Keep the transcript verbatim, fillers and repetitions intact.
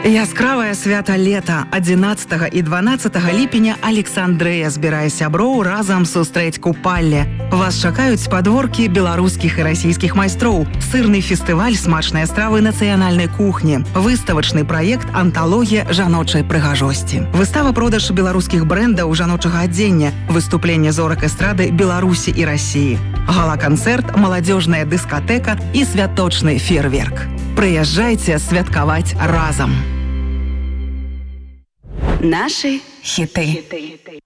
Яскравае свята лета адзінаццатага і дванаццатага ліпеня Александрыя збірае сяброў разам сустрэць купалле. Вас чакаюць падворкі беларускіх і расійскіх майстроў, сырны фестываль смачныя стравы нацыянальнай кухні, выставачны праект анталогія жаночай прыгажосці. Выстава-продаж беларускіх брэндаў жаночага адзення, выступленне зорак эстрады Беларусі і Расіі, гала-канцэрт, маладзёжная дыскатэка і святочны феерверк. Прыязджайце святкаваць разам. Наши хиты.